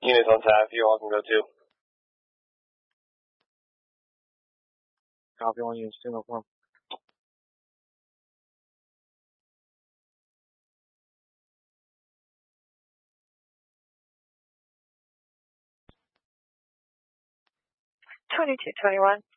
Units on tap, you all can go too. Copy on units 2, no problem. $22.21.